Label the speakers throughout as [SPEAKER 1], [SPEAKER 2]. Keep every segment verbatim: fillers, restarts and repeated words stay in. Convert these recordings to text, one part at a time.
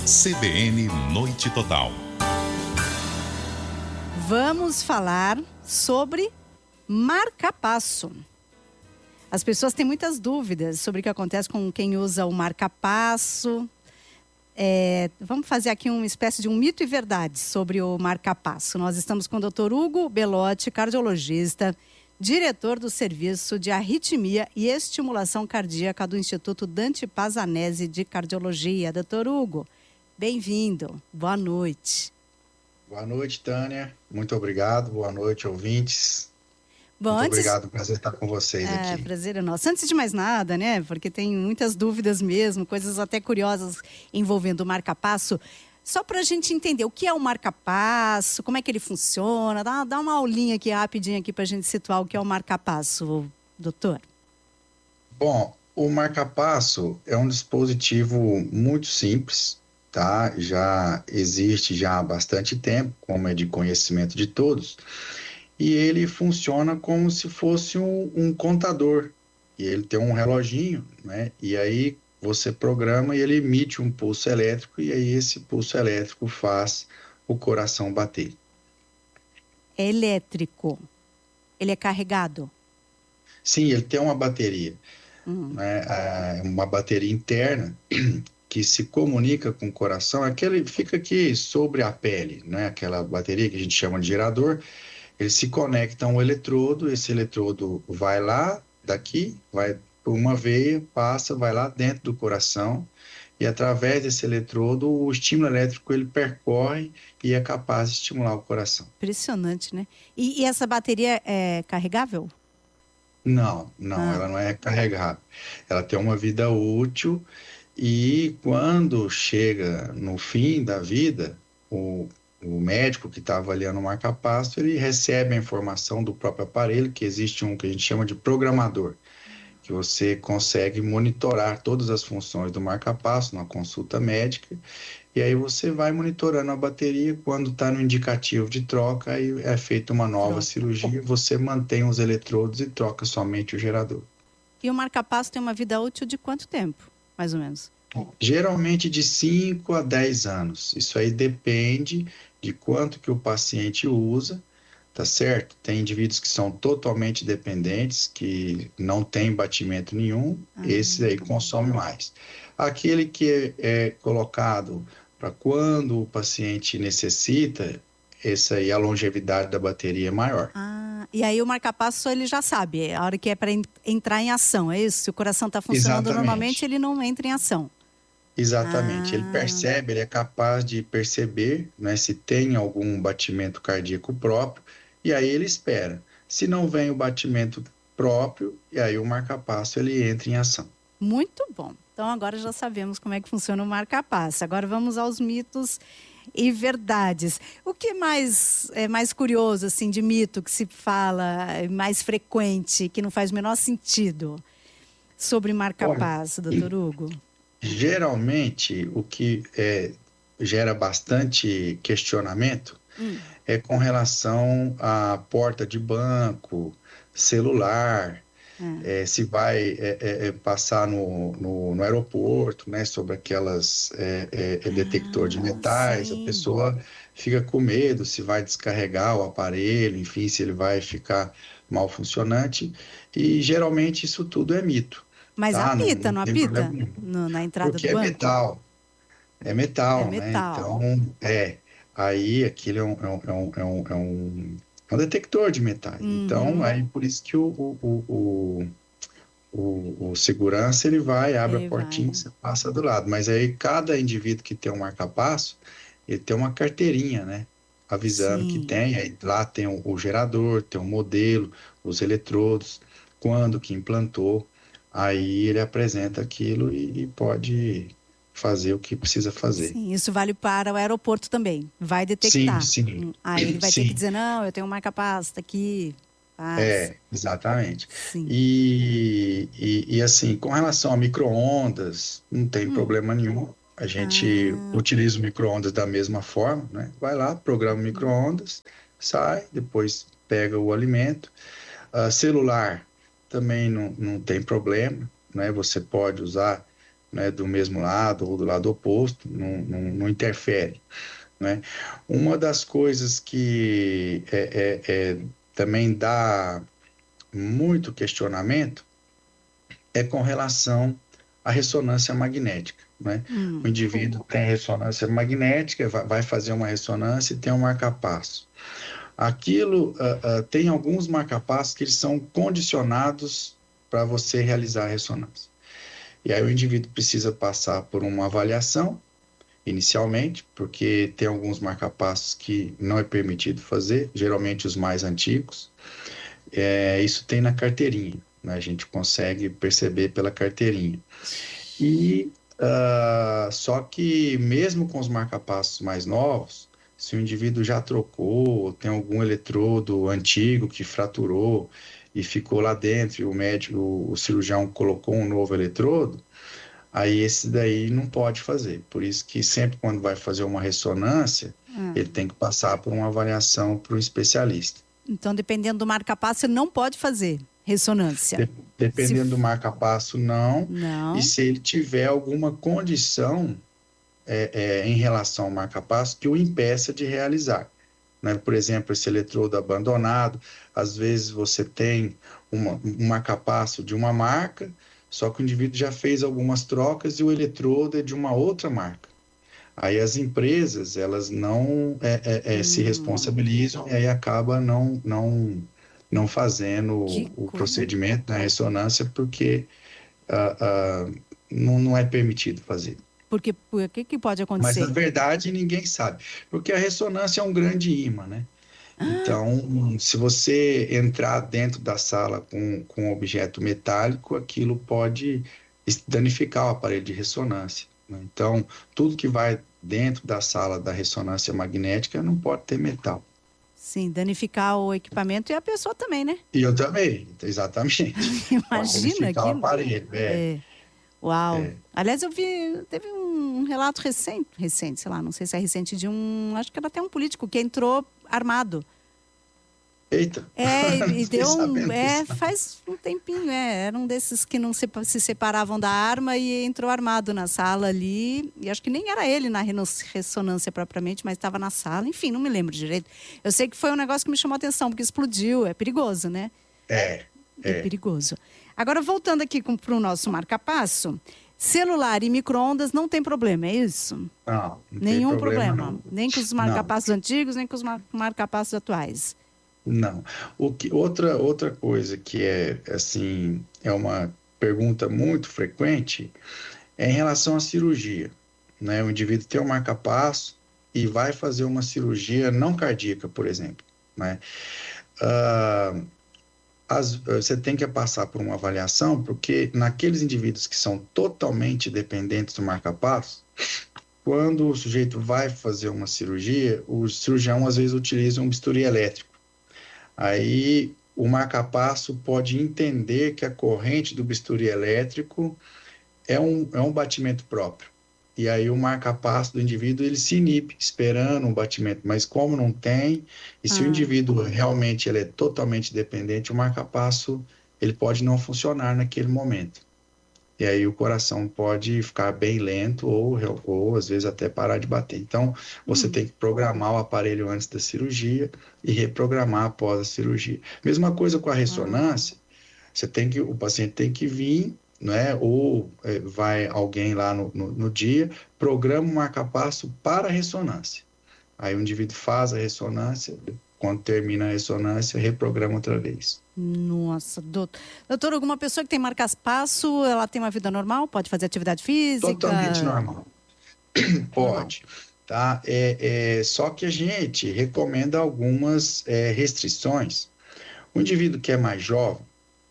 [SPEAKER 1] C B N Noite Total.
[SPEAKER 2] Vamos falar sobre marca-passo. As pessoas têm muitas dúvidas sobre o que acontece com quem usa o marca-passo. É, vamos fazer aqui uma espécie de um mito e verdade sobre o marca-passo. Nós estamos com o doutor Hugo Belotti, cardiologista, diretor do Serviço de Arritmia e Estimulação Cardíaca do Instituto Dante Pazanese de Cardiologia. doutor Hugo, bem-vindo. Boa noite.
[SPEAKER 3] Boa noite, Tânia. Muito obrigado. Boa noite, ouvintes.
[SPEAKER 2] Bom,
[SPEAKER 3] Muito
[SPEAKER 2] antes...
[SPEAKER 3] obrigado, prazer estar com vocês
[SPEAKER 2] é,
[SPEAKER 3] aqui.
[SPEAKER 2] Prazer é nosso. Antes de mais nada, né, porque tem muitas dúvidas mesmo, coisas até curiosas envolvendo o marca-passo. Só para a gente entender o que é o marca-passo, como é que ele funciona, dá, dá uma aulinha aqui rapidinho aqui para a gente situar o que é o marca-passo, doutor.
[SPEAKER 3] Bom, o marca-passo é um dispositivo muito simples, tá? Já existe já há bastante tempo, como é de conhecimento de todos. E ele funciona como se fosse um, um contador. E ele tem um reloginho, né? E aí você programa e ele emite um pulso elétrico, e aí esse pulso elétrico faz o coração bater.
[SPEAKER 2] É elétrico. Ele é carregado?
[SPEAKER 3] Sim, ele tem uma bateria.
[SPEAKER 2] Uhum.
[SPEAKER 3] Né? Uma bateria interna que se comunica com o coração. Aquele fica aqui sobre a pele, né? Aquela bateria que a gente chama de gerador. Ele se conecta a um eletrodo, esse eletrodo vai lá, daqui, vai por uma veia, passa, vai lá dentro do coração, e através desse eletrodo, o estímulo elétrico ele percorre e é capaz de estimular o coração.
[SPEAKER 2] Impressionante, né? E, e essa bateria é carregável?
[SPEAKER 3] Não, não,
[SPEAKER 2] Ah.
[SPEAKER 3] ela não é carregável. Ela tem uma vida útil, e quando chega no fim da vida, o O médico que está avaliando o marca-passo, ele recebe a informação do próprio aparelho, que existe um que a gente chama de programador, que você consegue monitorar todas as funções do marca-passo numa consulta médica, e aí você vai monitorando a bateria. Quando está no indicativo de troca, aí é feita uma nova troca. cirurgia, você mantém os eletrodos e troca somente o gerador.
[SPEAKER 2] E o marca-passo tem uma vida útil de quanto tempo, mais ou menos?
[SPEAKER 3] Geralmente de cinco a dez anos. Isso aí depende de quanto que o paciente usa, tá certo? Tem indivíduos que são totalmente dependentes, que não tem batimento nenhum, ah, esse aí consome mais. Aquele que é, é colocado para quando o paciente necessita, esse aí, a longevidade da bateria é maior.
[SPEAKER 2] Ah, e aí o marca-passo ele já sabe, a hora que é para entrar em ação, é isso? Se o coração está funcionando Exatamente. normalmente, ele não entra em ação.
[SPEAKER 3] Exatamente, ah. ele percebe, ele é capaz de perceber, né, se tem algum batimento cardíaco próprio, e aí ele espera. Se não vem o batimento próprio, e aí o marca-passo ele entra em ação.
[SPEAKER 2] Muito bom. Então agora já sabemos como é que funciona o marca-passo. Agora vamos aos mitos e verdades. O que mais é mais curioso assim de mito que se fala, mais frequente, que não faz o menor sentido sobre marca-passo, doutor Hugo?
[SPEAKER 3] Geralmente, o que é, gera bastante questionamento hum. é com relação à porta de banco, celular, hum. é, se vai é, é, passar no, no, no aeroporto, né, sobre aquelas é, é, detector ah, de metais, sim. A pessoa fica com medo se vai descarregar o aparelho, enfim, se ele vai ficar mal funcionante, e geralmente isso tudo é mito.
[SPEAKER 2] Mas
[SPEAKER 3] tá?
[SPEAKER 2] apita, não, não, não apita?
[SPEAKER 3] No,
[SPEAKER 2] na entrada
[SPEAKER 3] porque
[SPEAKER 2] do banco?
[SPEAKER 3] é metal. É metal,
[SPEAKER 2] é
[SPEAKER 3] né?
[SPEAKER 2] metal.
[SPEAKER 3] Então, é. Aí, aquilo é um, é um, é um, é um, é um detector de metais. Uhum. Então, aí, por isso que o, o, o, o, o segurança, ele vai, abre ele a portinha, você passa do lado. Mas aí, cada indivíduo que tem um marca-passo, ele tem uma carteirinha, né? Avisando Sim. que tem. Aí, lá tem o, o gerador, tem o modelo, os eletrodos, quando que implantou. Aí ele apresenta aquilo e, e pode fazer o que precisa fazer.
[SPEAKER 2] Sim, isso vale para o aeroporto também. Vai detectar.
[SPEAKER 3] Sim, sim.
[SPEAKER 2] Aí ele vai
[SPEAKER 3] sim.
[SPEAKER 2] ter que dizer, não, eu tenho um marca-passo, tá aqui. Passa.
[SPEAKER 3] É, exatamente. Sim. E, e, e assim, com relação a micro-ondas, não tem hum. problema nenhum. A gente ah. utiliza o micro-ondas da mesma forma, né? Vai lá, programa o micro-ondas, sai, depois pega o alimento. Uh, celular também não, não tem problema, né? Você pode usar né, do mesmo lado ou do lado oposto, não, não, não interfere, né? Uma das coisas que é, é, é, também dá muito questionamento é com relação à ressonância magnética, né?
[SPEAKER 2] Hum.
[SPEAKER 3] O indivíduo tem ressonância magnética, vai fazer uma ressonância e tem um marca-passo. Aquilo uh, uh, tem alguns marca-passos que eles são condicionados para você realizar a ressonância. E aí o indivíduo precisa passar por uma avaliação, inicialmente, porque tem alguns marca-passos que não é permitido fazer, geralmente os mais antigos. É, isso tem na carteirinha, né? A gente consegue perceber pela carteirinha. E uh, só que mesmo com os marca-passos mais novos, se o indivíduo já trocou, tem algum eletrodo antigo que fraturou e ficou lá dentro, e o médico, o cirurgião colocou um novo eletrodo, aí esse daí não pode fazer. Por isso que sempre quando vai fazer uma ressonância, hum. ele tem que passar por uma avaliação para um especialista.
[SPEAKER 2] Então, dependendo do marca-passo, você não pode fazer ressonância.
[SPEAKER 3] De, dependendo se... do marca-passo, não.
[SPEAKER 2] não.
[SPEAKER 3] E se ele tiver alguma condição é, é, em relação ao marca-passo que o impeça de realizar. Né? Por exemplo, esse eletrodo abandonado, às vezes você tem uma, um marca-passo de uma marca, só que o indivíduo já fez algumas trocas e o eletrodo é de uma outra marca. Aí as empresas, elas não é, é, é, hum. se responsabilizam e aí acaba não, não, não fazendo o, o procedimento da ressonância porque uh, uh, não, não é permitido fazer.
[SPEAKER 2] Porque o que, que pode acontecer?
[SPEAKER 3] Mas, na verdade, ninguém sabe. Porque a ressonância é um grande imã, né? Ah. Então, se você entrar dentro da sala com, com um objeto metálico, aquilo pode danificar o aparelho de ressonância. Né? Então, tudo que vai dentro da sala da ressonância magnética não pode ter metal.
[SPEAKER 2] Sim, danificar o equipamento e a pessoa também, né?
[SPEAKER 3] E eu também, exatamente.
[SPEAKER 2] Imagina aquilo.
[SPEAKER 3] O aparelho, é.
[SPEAKER 2] é. Uau.
[SPEAKER 3] É.
[SPEAKER 2] Aliás, eu vi, teve um relato recente, recente, sei lá, não sei se é recente, de um, acho que era até um político que entrou armado.
[SPEAKER 3] Eita.
[SPEAKER 2] É, e, e deu um, é, faz um tempinho, é, era um desses que não se, se separavam da arma e entrou armado na sala ali, e acho que nem era ele na ressonância propriamente, mas estava na sala, enfim, não me lembro direito. Eu sei que foi um negócio que me chamou a atenção, porque explodiu, é perigoso, né?
[SPEAKER 3] É.
[SPEAKER 2] É, é perigoso. Agora, voltando aqui para o nosso marca-passo, celular e micro-ondas não tem problema, é isso?
[SPEAKER 3] Não, não
[SPEAKER 2] Nenhum
[SPEAKER 3] tem problema.
[SPEAKER 2] problema.
[SPEAKER 3] Não.
[SPEAKER 2] Nem com os marca-passos antigos, nem com os mar- marca-passos atuais.
[SPEAKER 3] Não. O que, outra, outra coisa que é, assim, é uma pergunta muito frequente é em relação à cirurgia. Né? O indivíduo tem um marca-passo e vai fazer uma cirurgia não cardíaca, por exemplo. Né? Uh, As, você tem que passar por uma avaliação, porque naqueles indivíduos que são totalmente dependentes do marca-passo, quando o sujeito vai fazer uma cirurgia, o cirurgião às vezes utiliza um bisturi elétrico. Aí o marca-passo pode entender que a corrente do bisturi elétrico é um, é um batimento próprio. E aí o marca-passo do indivíduo ele se inibe, esperando um batimento. Mas como não tem, e se ah. o indivíduo realmente ele é totalmente dependente, o marca-passo ele pode não funcionar naquele momento. E aí o coração pode ficar bem lento ou, ou às vezes até parar de bater. Então, você hum. tem que programar o aparelho antes da cirurgia e reprogramar após a cirurgia. Mesma coisa com a ressonância, ah. você tem que, o paciente tem que vir, né? Ou é, vai alguém lá no, no, no dia, programa o marca-passo para a ressonância. Aí o indivíduo faz a ressonância, quando termina a ressonância, reprograma outra vez.
[SPEAKER 2] Nossa, doutor. Doutor, alguma pessoa que tem marca-passo, ela tem uma vida normal? Pode fazer atividade física?
[SPEAKER 3] Totalmente normal. Pode. Tá? É, é, só que a gente recomenda algumas é, restrições. O indivíduo que é mais jovem,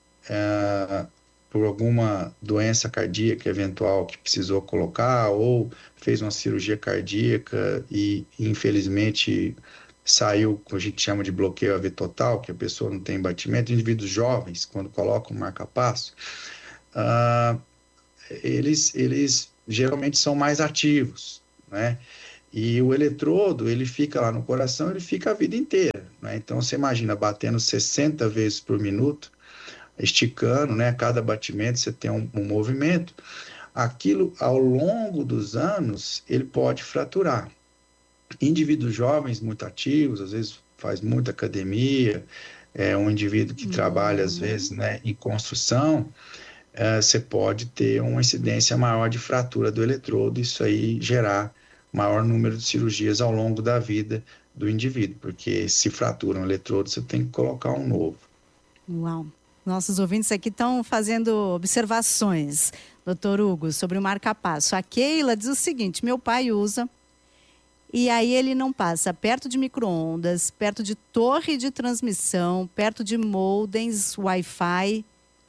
[SPEAKER 3] é, por alguma doença cardíaca eventual que precisou colocar ou fez uma cirurgia cardíaca e, infelizmente, saiu o que a gente chama de bloqueio A V total, que a pessoa não tem batimento. Indivíduos jovens, quando colocam o marca-passo, uh, eles, eles geralmente são mais ativos, né? E o eletrodo, ele fica lá no coração, ele fica a vida inteira, né? Então, você imagina, batendo sessenta vezes por minuto, esticando, né? Cada batimento você tem um, um movimento. aquilo ao longo dos anos ele pode fraturar. Indivíduos jovens muito ativos, às vezes faz muita academia, é um indivíduo que uhum. trabalha às vezes, né, em construção, é, você pode ter uma incidência maior de fratura do eletrodo, isso aí gerar maior número de cirurgias ao longo da vida do indivíduo, porque se fratura um eletrodo, você tem que colocar um novo.
[SPEAKER 2] Uau! Nossos ouvintes aqui estão fazendo observações, doutor Hugo, sobre o marca-passo. A Keila diz o seguinte: meu pai usa, e aí ele não passa perto de micro-ondas, perto de torre de transmissão, perto de modems, Wi-Fi.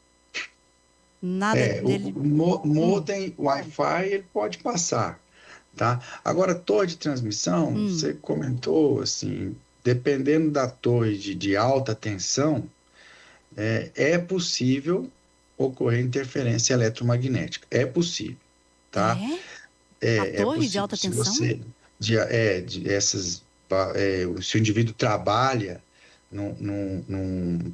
[SPEAKER 2] Nada
[SPEAKER 3] é,
[SPEAKER 2] dele.
[SPEAKER 3] O mo modem, hum. Wi-Fi, ele pode passar, tá? Agora, torre de transmissão, hum. você comentou, assim, dependendo da torre de, de alta tensão, é, é possível ocorrer interferência eletromagnética. É possível, tá?
[SPEAKER 2] É?
[SPEAKER 3] É,
[SPEAKER 2] a
[SPEAKER 3] é
[SPEAKER 2] torre
[SPEAKER 3] possível.
[SPEAKER 2] de alta
[SPEAKER 3] se
[SPEAKER 2] tensão?
[SPEAKER 3] Você, de, é, de essas, é, se o indivíduo trabalha num, num, num,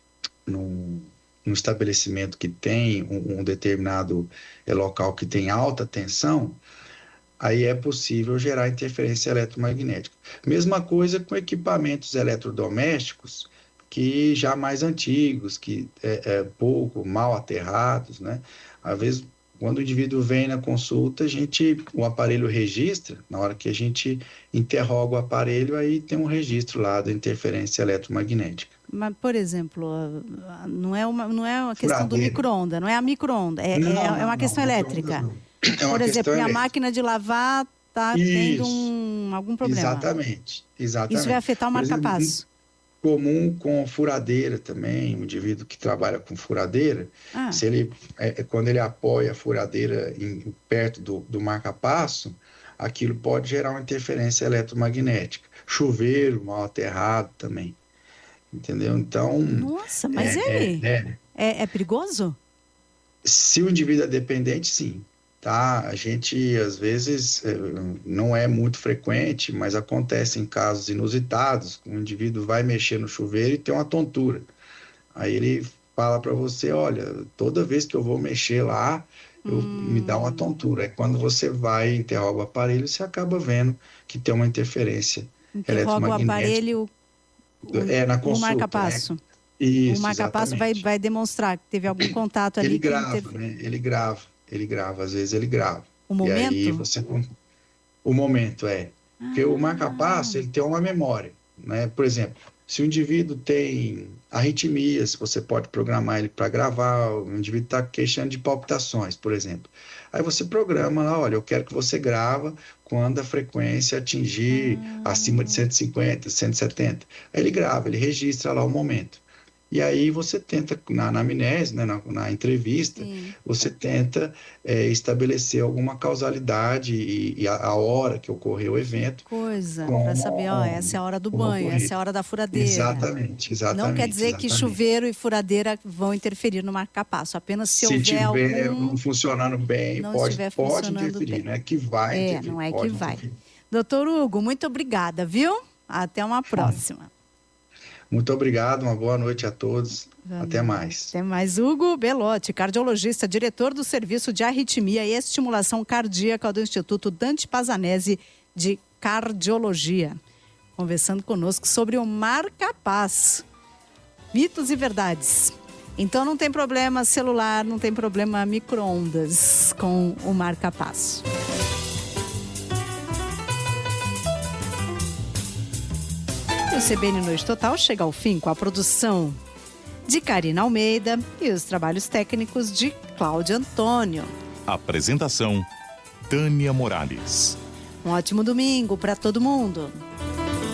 [SPEAKER 3] num, num estabelecimento que tem um, um determinado local que tem alta tensão, aí é possível gerar interferência eletromagnética. Mesma coisa com equipamentos eletrodomésticos que já mais antigos, que é, é pouco, mal aterrados, né? Às vezes, quando o indivíduo vem na consulta, a gente, o aparelho registra, na hora que a gente interroga o aparelho, aí tem um registro lá da interferência eletromagnética.
[SPEAKER 2] Mas, por exemplo, não é uma, não é uma questão
[SPEAKER 3] Furadeira.
[SPEAKER 2] do micro-ondas, não é a micro-ondas, é,
[SPEAKER 3] não,
[SPEAKER 2] é, é uma
[SPEAKER 3] não,
[SPEAKER 2] questão
[SPEAKER 3] não,
[SPEAKER 2] elétrica.
[SPEAKER 3] Não. É uma
[SPEAKER 2] por exemplo, minha
[SPEAKER 3] elétrica.
[SPEAKER 2] máquina de lavar está tendo um, algum problema.
[SPEAKER 3] Exatamente, exatamente.
[SPEAKER 2] Isso vai afetar o marca-passo.
[SPEAKER 3] Comum com furadeira também, um indivíduo que trabalha com furadeira, ah. se ele, é, quando ele apoia a furadeira em, perto do, do marca-passo, aquilo pode gerar uma interferência eletromagnética. Chuveiro mal aterrado também, entendeu? Então...
[SPEAKER 2] Nossa, mas
[SPEAKER 3] é,
[SPEAKER 2] ele
[SPEAKER 3] é, é,
[SPEAKER 2] é, é perigoso?
[SPEAKER 3] Se o indivíduo é dependente, sim. Tá? A gente, às vezes, não é muito frequente, mas acontece em casos inusitados, o indivíduo vai mexer no chuveiro e tem uma tontura. Aí ele fala para você, olha, toda vez que eu vou mexer lá, eu, hum. me dá uma tontura. Aí quando você vai e interroga o aparelho, você acaba vendo que tem uma interferência
[SPEAKER 2] interroga eletromagnética. O aparelho, o,
[SPEAKER 3] é, na consulta,
[SPEAKER 2] o marca-passo.
[SPEAKER 3] Né? Isso,
[SPEAKER 2] o marca-passo vai, vai demonstrar que teve algum contato ali.
[SPEAKER 3] Ele grava,
[SPEAKER 2] teve...
[SPEAKER 3] né? Ele grava. Ele grava, às vezes ele grava.
[SPEAKER 2] O momento?
[SPEAKER 3] E aí você... O momento, é. Ah. Porque o marca-passo, ele tem uma memória, né? Por exemplo, se o indivíduo tem arritmias, você pode programar ele para gravar, o indivíduo está queixando de palpitações, por exemplo. Aí você programa lá, olha, eu quero que você grava quando a frequência atingir ah. acima de cento e cinquenta, cento e setenta. Aí ele grava, ele registra lá o momento. E aí você tenta, na anamnese, né, na, na entrevista, Sim. você tenta é, estabelecer alguma causalidade e, e a, a hora que ocorreu o evento.
[SPEAKER 2] Coisa, para saber, ó, essa é a hora do banho, ocorrido. Essa é a hora da furadeira.
[SPEAKER 3] Exatamente, exatamente.
[SPEAKER 2] Não quer dizer
[SPEAKER 3] exatamente.
[SPEAKER 2] que chuveiro e furadeira vão interferir no marca-passo, apenas se,
[SPEAKER 3] se
[SPEAKER 2] houver
[SPEAKER 3] tiver
[SPEAKER 2] algum...
[SPEAKER 3] funcionando bem,
[SPEAKER 2] não
[SPEAKER 3] pode,
[SPEAKER 2] estiver
[SPEAKER 3] pode
[SPEAKER 2] funcionando
[SPEAKER 3] interferir,
[SPEAKER 2] bem.
[SPEAKER 3] não é que vai
[SPEAKER 2] é,
[SPEAKER 3] interferir.
[SPEAKER 2] Não é
[SPEAKER 3] pode
[SPEAKER 2] que vai.
[SPEAKER 3] Interferir.
[SPEAKER 2] Doutor Hugo, muito obrigada, viu? Até uma próxima.
[SPEAKER 3] Muito obrigado, uma boa noite a todos. Vamos. Até mais.
[SPEAKER 2] Até mais. Hugo Belotti, cardiologista, diretor do Serviço de Arritmia e Estimulação Cardíaca do Instituto Dante Pazanese de Cardiologia, conversando conosco sobre o marca-passo. Mitos e verdades. Então não tem problema celular, não tem problema micro-ondas com o marca-passo. O C B N Noite Total chega ao fim com a produção de Karina Almeida e os trabalhos técnicos de Cláudio Antônio.
[SPEAKER 1] Apresentação, Tânia Morales.
[SPEAKER 2] Um ótimo domingo para todo mundo.